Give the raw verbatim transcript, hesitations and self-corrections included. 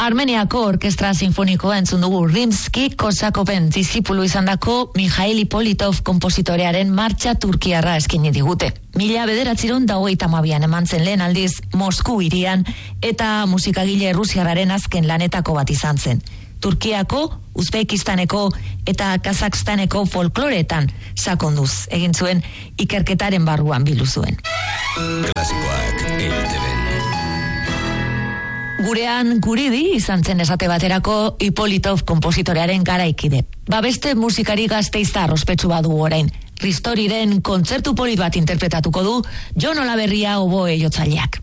Armeniako Orkestra Sinfonikoa entzun dugu. Rimski-Korsakoven disipulu izandako Mikhail Ippolitov konpositorearen martxa turkiarra eskaini digute. Mila bederatziehun eta hogeita hamabian eman zen lehen aldiz Mosku hirian eta musikagile errusiarraren azken lanetako bat izan zen. Turkiako, Uzbekistaneko eta Kazakstaneko folkloreetan sakonduz egin zuen ikerketaren barruan bildu zuen. Klasikoak E I T B. Gurean Guridi izan zen esate baterako Ippolitov konpositorearen garaikide. Ba beste musikari gasteiztar ospetsu badu orain. Ristoriren kontzertu polit bat interpretatuko du Jon Olaberria oboe jotzaileak.